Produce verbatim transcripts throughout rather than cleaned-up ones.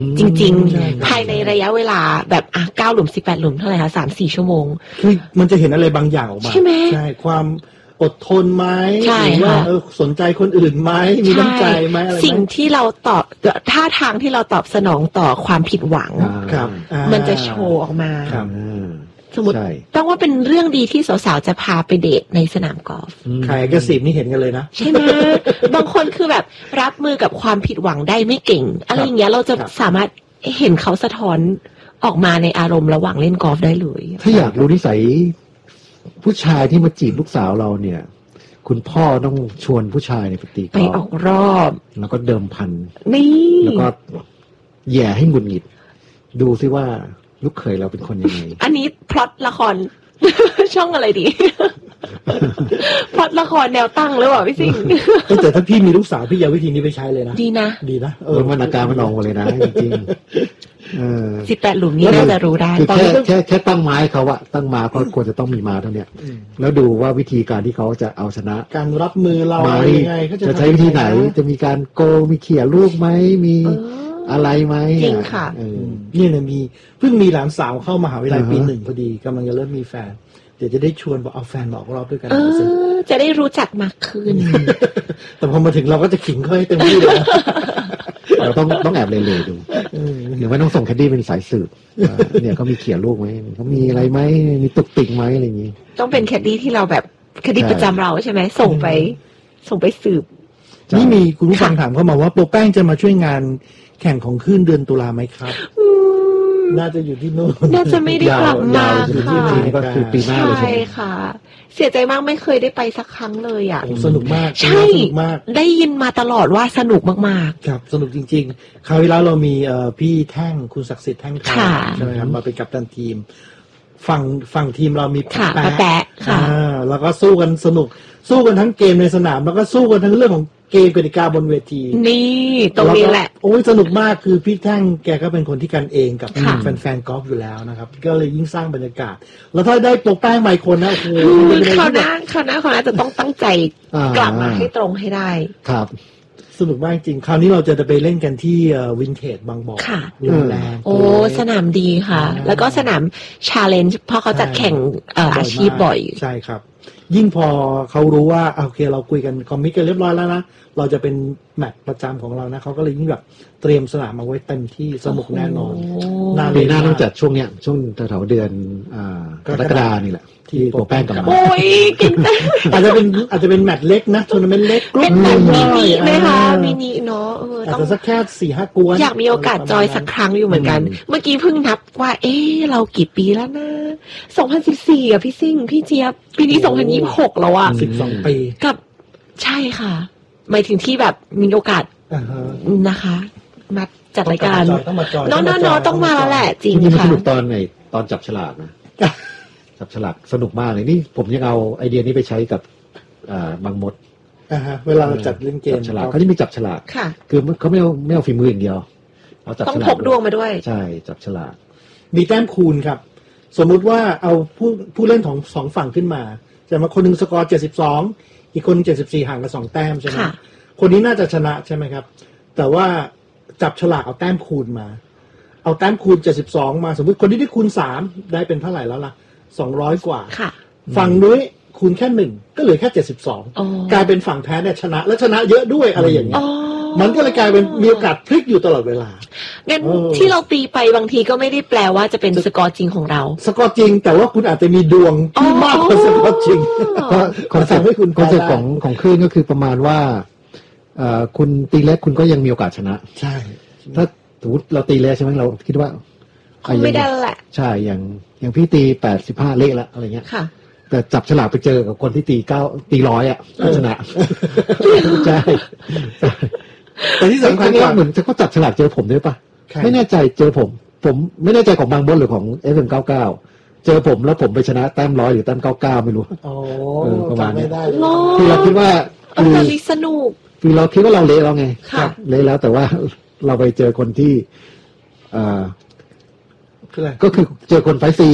จริงๆภายในระยะเวลาแบบอ่ะเก้าหลุมสิบแปดหลุมเท่าไหร่คะสามสี่ชั่วโมงคือมันจะเห็นอะไรบางอย่างออกมาใช่ไหมใช่ความอดทนไหมหรือว่าเออสนใจคนอื่นไหมมีน้ำใจไหมอะไรสิ่งที่เราตอบท่าทางที่เราตอบสนองต่อความผิดหวังครับมันจะโชว์ออกมาสมมติต้องว่าเป็นเรื่องดีที่สาวๆจะพาไปเดทในสนามกอล์ฟใครก็สิบนี่เห็นกันเลยนะใช่ไหมบางคนคือแบบรับมือกับความผิดหวังได้ไม่เก่งอะไรอย่างเงี้ยเราจะสามารถเห็นเขาสะท้อนออกมาในอารมณ์ระหว่างเล่นกอล์ฟได้เลยถ้าอยากรู้นิสัยผู้ชายที่มาจีบลูกสาวเราเนี่ยคุณพ่อต้องชวนผู้ชายในปฏิกรไปออกรอบแล้วก็เดิมพันนี่แล้วก็แย่ให้หงุดหงิดดูซิว่าลูกเขยเราเป็นคนยังไงอันนี้พล็อตละคร ช่องอะไรดี พล็อตละครแนวตั้งหรือเปล่าพี่สิงห์แต่ถ้าพี่มีลูกสาวพี่อย่าวิธีนี้ไปใช้เลยนะดีนะดีนะเออมันอาการมันออกมาเลยนะจริงๆสิบแปดหลุมนี้น่าจะรู้ได้ตอนนี้แค่แค่ตั้งไม้เขาอะตั้งมาเขาควรจะต้องมีมาเท่านี้แล้วดูว่าวิธีการที่เขาจะเอาชนะการรับมือเรายังไงจะใช้วิธีไหนจะมีการโกงมีเขี่ยลูกไหมมีอะไรไหมจริงค่ะนี่เนี่ยมีเพิ่งมีหลานสาวเข้ามหาวิทยาลัยปีหนึ่งพอดีกำลังจะเริ่มมีแฟนเดี๋ยวจะได้ชวนบอกเอาแฟนมาออกรอบด้วยกันจะได้รู้จักมากขึ้นแต่พอมาถึงเราก็จะขิงเขาให้เต็มที่เลยเราต้องต้องแอบเลยๆดูหรือว่าต้องส่งแคดดี้เป็นสายสืบเนี่ยเขามีเขี่ยลูกไหมเขามีอะไรไหมมีตุกติกไหมอะไรอย่างนี้ต้องเป็นแคดดี้ที่เราแบบแคดดี้ประจำเราใช่ไหมส่งไปส่งไปสืบนี่มีคุณผู้ฟังถามเข้ามาว่าโปรแป้งจะมาช่วยงานแข่งของคลื่นเดือนตุลาไหมครับน่าจะอยู่ที่โน่นน่าจะไม่ได้กลับมาค่ะก็คือปีหน้าเลยใช่ค่ะเสียใจมากไม่เคยได้ไปสักครั้งเลยอ่ะสนุกมากใช่ได้ยินมาตลอดว่าสนุกมากๆครับสนุกจริงๆคราวที่แล้วเรามีพี่แท่งคุณศักดิ์สิทธิ์แท่งทองใช่ไหมครับมาเป็นกัปตันทีมฝั่งฝั่งทีมเรามีแปะแปะค่ะแล้วก็สู้กันสนุกสู้กันทั้งเกมในสนามแล้วก็สู้กันทั้งเรื่องของเกมกติกาบนเวทีนี่ตรงนี้แหละโอ้ยสนุกมากคือพี่แท่งแกก็เป็นคนที่กันเองกับแฟนๆกอล์ฟอยู่แล้วนะครับก็เลยยิ่งสร้างบรรยากาศแล้วถ้าได้โปรแป้งไมค์คนนะโอ้โหเขาหน้าเขาหน้าเขาหน้าจะต้องตั้งใจกลับมาให้ตรงให้ได้ครับสนุกมากจริงคราวนี้เราจะไปเล่นกันที่วินเทจบางบ่อค่ะแรงโอ้สนามดีค่ะแล้วก็สนามชาเลนจ์เพราะเขาจัดแข่งอาชีพบ่อยใช่ครับยิ่งพอเขารู้ว่าโอเคเราคุยกันคอมมิตกันเรียบร้อยแล้วนะเราจะเป็นแมตช์ประจำของเรานะเขาก็เลยยิ่งแบบเตรียมสนามมาไว้เต็มที่สนุกแน่นอนปีหน้าต้องจัดช่วงเนี้ยช่วงแถวเดือนกรกฎาคมนี่แหละที่โปรแป้งกลับมาโอ้ยกินอาจจะเป็นอาจจะเป็นแมตช์เล็กนะทัวร์นาเมนต์เล็กเป็นแมตช์มินินะคะมินิเนาะอาจจะสักแค่สี่ห้ากวนอยากมีโอกาสจอยสักครั้งอยู่เหมือนกันเมื่อกี้เพิ่งนับว่าเอ๊ะเรากี่ปีแล้วนะสองพันสิบสี่อ่ะพี่ซิ่งพี่เจี๊ยบปีนี้สองพันยี่สิบหกแล้วอ่ะสิบสองปีกับใช่ค่ะหมายถึงที่แบบมีโอกาสนะคะมาจัดรายการน้องน้องต้องมาแล้วแหละจริงค่ะสนุกตอนไหนตอนจับฉลากนะจับฉลากสนุกมากเลยนี่ผมยังเอาไอเดียนี้ไปใช้กับบางมดอ่าฮะเวลาจัดเล่นเกมฉลากเขาจะมีจับฉลากค่ะคือเขาไม่เอาไม่เอาฝีมืออย่างเดียวเอาจับฉลากต้องพกดวงมาด้วยใช่จับฉลากมีแต้มคูณครับสมมุติว่าเอาผู้ผู้เล่นของสองฝั่งขึ้นมาจะมาคนหนึ่งสกอร์เจ็ดสิบสองอีกคนเจ็ดสิบสี่ห่างกันสองแต้มใช่ไหมคนนี้น่าจะชนะใช่ไหมครับแต่ว่าจับฉลากเอาแต้มคูณมาเอาแต้มคูณเจ็ดสิบสองมาสมมติคนที่ได้คูณสามได้เป็นเท่าไหร่แล้วล่ะสองร้อยกว่าฝั่งนู้นคูณแค่หนึ่งก็เหลือแค่เจ็ดสิบสองกลายเป็นฝั่งแพ้เนี่ยชนะและชนะเยอะด้วยอะไรอย่างเงี้ยมันก็เลยกลายเป็นมีโอกาสพลิกอยู่ตลอดเวลางั้นที่เราตีไปบางทีก็ไม่ได้แปลว่าจะเป็นสกอร์จริงของเราสกอร์จริงแต่ว่าคุณอาจจะมีดวงที่มากกว่าสกอร์จริงก็คอนเซ็ปต์ให้คุณคอนเซ็ปต์ของของคลื่นก็คือประมาณว่าคุณตีเล็กคุณก็ยังมีโอกาสชนะใช่ถ้าสมมติเราตีเล็กใช่ไหมเราคิดว่าไม่ได้แหละใช่อย่างอย่างพี่ตีแปดสิบห้าเละละอะไรเงี้ยแต่จับฉลากไปเจอกับคนที่ตีเก้าตีร้อยอ่ะชนะใช่แต่ที่สำคัญกว่าเหมือนจะเขาจับฉลากเจอผมด้วยป่ะไม่แน่ใจเจอผมผมไม่แน่ใจของบางบดหรือของ เอฟ เอ็ม เก้าสิบเก้าเจอผมแล้วผมไปชนะแต้มร้อยหรือแต้มเก้าสิบเก้าไม่รู้โอ้ประมาณนี้คือเราคิดว่าคือสนุกคือเราคิดว่าเราเละแล้วไงเละแล้วแต่ว่าเราไปเจอคนที่อ่าก็คือเจอคนไฟซีอ่ะ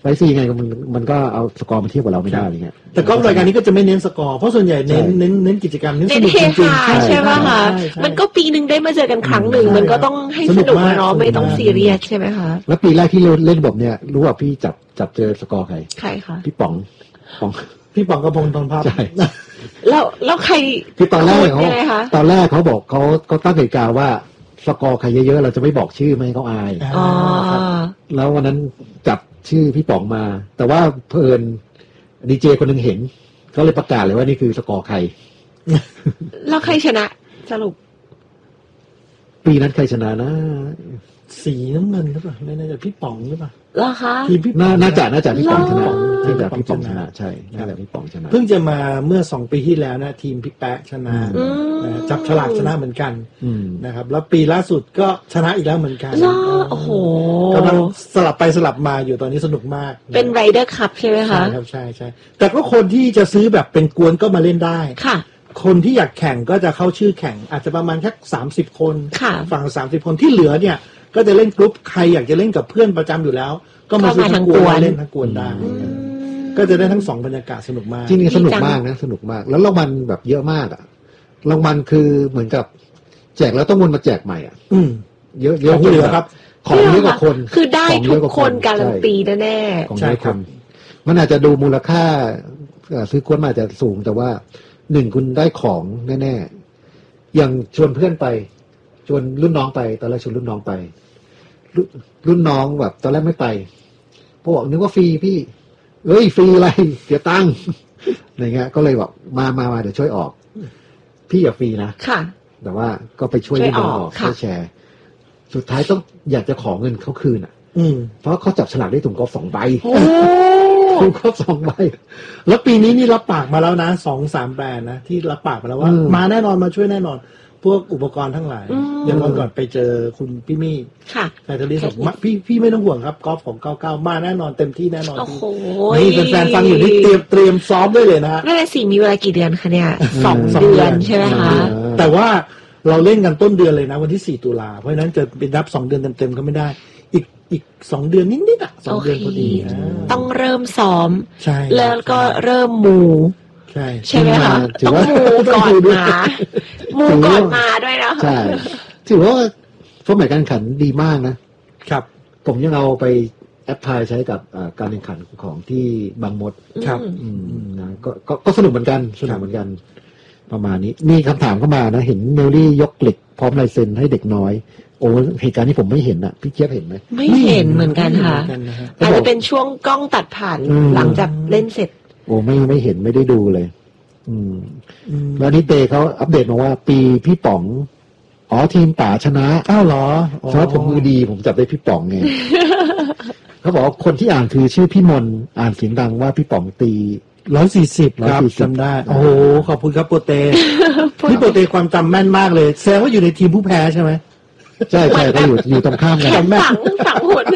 ไลฟ์ซีไงมันมันก็เอาสกอร์มาเทียบกับเราไม่ได้อะไรเงี้ยแต่ก็รายการนี้ก็จะไม่เน้นสกอร์เพราะส่วนใหญ่เน้นเน้นเน้นกิจกรรมเน้นสนุกจริงๆใช่ไหมคะมันก็ปีนึงได้มาเจอกันครั้งหนึ่งมันก็ต้องให้สนุกเนาะไม่ต้องซีเรียสใช่ไหมคะแล้วปีแรกที่เล่นแบบเนี้ยรู้ว่าพี่จับจับเจอสกอร์ใครใครคะพี่ป๋องป๋องพี่ป๋องกระพงทองพับใช่แล้วแล้วใครคือตอนแรกเขาตอนแรกเขาบอกเขาเขาตั้งกติกาว่าสกอร์ใครเยอะๆเราจะไม่บอกชื่อไม่ให้เขาอายแล้ววันนั้นจับชื่อพี่ป๋องมาแต่ว่าเพลินดีเจคนหนึ่งเห็นก็เลยประกาศเลยว่านี่คือสกอร์ใครแล้วใครชนะสรุปปีนั้นใครชนะนะสีน้ำเงินหรือเปล่าไม่แน่ใจพี่ป๋องหรือเปล่าเหรอคะทีมพี่น่าน่าจะน่าจะพี่ป๋องชนะน่าจะพี่ป๋องชนะใช่น่าจะพี่ป๋องชนะเพิ่งจะมาเมื่อสองปีที่แล้วนะทีมพี่แป๊ะชนะจับฉลากชนะเหมือนกันนะครับแล้วปีล่าสุดก็ชนะอีกแล้วเหมือนกันโอ้โหกำลังสลับไปสลับมาอยู่ตอนนี้สนุกมากเป็นไรเดอร์คัพใช่ไหมคะใช่ครับใช่ใช่แต่ก็คนที่จะซื้อแบบเป็นกวนก็มาเล่นได้ค่ะคนที่อยากแข่งก็จะเข้าชื่อแข่งอาจจะประมาณแค่สามสิบคนฝั่งสามสิบคนที่เหลือเนี่ยก็จะเล่นกรุ๊ปใครอยากจะเล่นกับเพื่อนประจำอยู่แล้วก็มาซื้อทั้งกวนเล่นทั้งกวนได้ก็จะได้ทั้งสองบรรยากาศสนุกมากจริงๆสนุกมากนะสนุกมากแล้วรางวัลแบบเยอะมากอ่ะรางวัลคือเหมือนกับแจกแล้วต้องวนมาแจกใหม่อ่ะอืมเยอะเยอะเลยครับของเยอะกว่าคนคือได้ทุกคนการันตีแน่ๆของเยอะคนมันอาจจะดูมูลค่าซื้อกวนมาอาจจะสูงแต่ว่าหนึ่งคุณได้ของแน่ๆอย่างชวนเพื่อนไปชวนรุ่นน้องไปตอนแรกชวนรุ่นน้องไปรุ่นน้องแบบตอนแรกไม่ไปพวกนึกว่าฟรีพี่เอ้ยฟรีอะไรเสียตังค์อะไรเงี้ยก็เลยบอกมามามาเดี๋ยวช่วยออกพี่อย่าฟรีนะค่ะแต่ว่าก็ไปช่วยรุ่นน้องออกช่วยแชร์สุดท้ายต้องอยากจะขอเงินเขาคืนอ่ะอืมเพราะเขาจับฉลากได้ถุงกอล์ฟสองใบถุงกอล์ฟสองใบแล้วปีนี้นี่รับปากมาแล้วนะสองสามแบรนด์นะที่รับปากมาแล้วว่ามาแน่นอนมาช่วยแน่นอนพวกอุปกรณ์ทั้งหลายอย่างวันก่อนไปเจอคุณพี่มี่ค่ะนายทลีบอกพี่พี่ไม่ต้องห่วงครับกอล์ฟของเก้าเก้ามาแน่นอนเต็มที่แน่นอนโอ้โหนี่แฟนๆฟังอยู่นี่เตรียมเตรียมซ้อมได้เลยนะฮะนั่นแหละสิมีเวลากี่เดือนคะเนี่ยสองเดือนใช่ไหมคะแต่ว่าเราเล่นกันต้นเดือนเลยนะวันที่สี่ตุลาเพราะฉะนั้นจะเป็นนับสองเดือนเต็มๆก็ไม่ได้อีกอีกสองเดือนนิดๆอ่ะสองเดือนพอดีต้องเริ่มซ้อมใช่แล้วก็เริ่มมูใช่ใช่ไหมคะต้องมูก่อนมามูก่อนมาด้วยนะใช่ถือว่าฟอร์แมตการแข่งขันดีมากนะครับผมยังเอาไปแอปพลายใช้กับการแข่งขันของที่บางมดครับนะก็ก็สนุกเหมือนกันสนุกเหมือนกันประมาณนี้มีคำถามเข้ามานะเห็นเมลลี่ยกเหล็กพร้อมลายเซ็นให้เด็กน้อยโอ้เหตุการณ์นี้ผมไม่เห็นอ่ะพี่เจี๊ยบเห็นไหมไม่เห็นเหมือนกันค่ะอาจจะเป็นช่วงกล้องตัดผ่านหลังจากเล่นเสร็จโอ้ไม่ไม่เห็นไม่ได้ดูเลยอืมแล้วนี่เตเขาอัปเดตมาว่าปีพี่ป๋องอ๋อทีมป๋าชนะอ้าวเหรอเพราะผมมือดีผมจับได้พี่ป๋องไง เขาบอกว่าคนที่อ่านคือชื่อพี่มนอ่านเสียงดังว่าพี่ป๋องตีร้อยสี่สิบครับจำได้โอ้โหขอบคุณครับโปรเตพี่โปรเตความจำแม่นมากเลยแสดงว่าอยู่ในทีมผู้แพ้ใช่ไหมใช่ใช่ก็อยู่อยู่ตรงข้ามกันฝังฝังหุ่น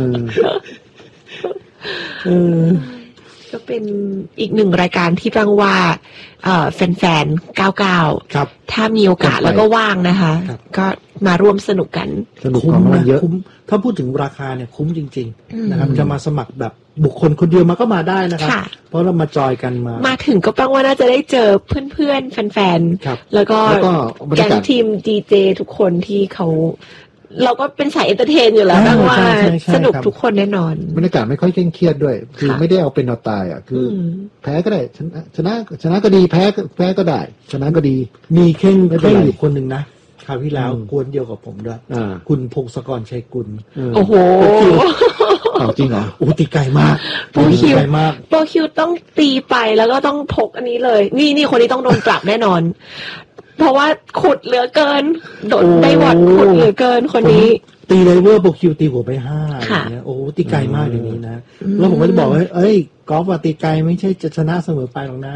เออก็เป็นอีกหนึ่งรายการที่ตั้งว่าแฟนๆเก้าเก้าครับถ้ามีโอกาสแล้วก็ว่างนะคะก็มาร่วมสนุกกันคุ้มนะคุ้มถ้าพูดถึงราคาเนี่ยคุ้มจริงๆนะครับจะมาสมัครแบบบุคคลคนเดียวมาก็มาได้นะครับเพราะเรามาจอยกันมามาถึงก็แปลว่าน่าจะได้เจอเพื่อนๆแฟนๆแล้วก็แก๊งทีมดีเจทุกคนที่เขาเราก็เป็นสายเอนเตอร์เทนอยู่แล้วบ้างว่าสนุกทุกคนแน่นอนบรรยากาศไม่ค่อยเครียดด้วยคือไม่ได้เอาเป็นเอาตายอ่ะคือแพ้ก็ได้ชนะชนะชนะก็ดีแพ้แพ้ก็ได้ชนะก็ดีมีเข่งเข่งอยู่คนหนึ่งนะคราวที่แล้วกวนเดียวกับผมด้วยคุณพงศกรชัยกุลโอ้โหจริงเหรอโอ้ตีไกลมากโปรคิวโปรคิวต้องตีไปแล้วก็ต้องพกอันนี้เลยนี่นี่คนนี้ต้องโดนปรับแน่นอนเพราะว่าขุดเหลือเกินโดดได้วอดขุดเหลือเกินคนนี้ตีไดเวอร์โปรคิวตีหัวไปห้าอย่างเงี้ยโอ้ตีไกลมากอย่างนี้นะแล้วผมก็จะบอกว่าเอ้ยกอล์ฟตีไกลไม่ใช่จะชนะเสมอไปหรอกนะ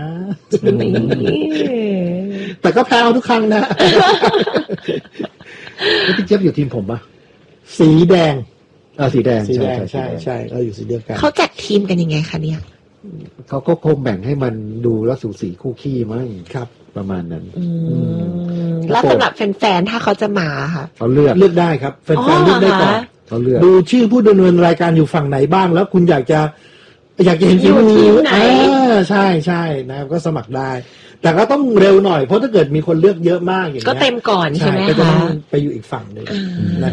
แต่ก็แพ้ทุกครั้งนะพี่เจี๊ยบอยู่ทีมผมปะสีแดงอ่าสีแดงสีแดงใช่ใช่เราอยู่สีเดียวกันเขาจัดทีมกันยังไงคะเนี่ยเขาก็คงแบ่งให้มันดูแล้วสูสีคู่ขี้มั้งครับประมาณนั้นแล้วสำหรับแฟนๆถ้าเขาจะมาค่ะเขาเลือกเลือกได้ครับแฟนๆเลือกได้ก่อนเขาเลือกดูชื่อผู้ดำเนินรายการอยู่ฝั่งไหนบ้างแล้วคุณอยากจะอยากจะเห็นอยู่ทีมไหนใช่ใช่นะครับก็สมัครได้แต่ก็ต้องเร็วหน่อยเพราะถ้าเกิดมีคนเลือกเยอะมากอย่างนี้ก็เต็มก่อนใช่ไหมคะก็จะต้องไปอยู่อีกฝั่งหนึ่งนะครับ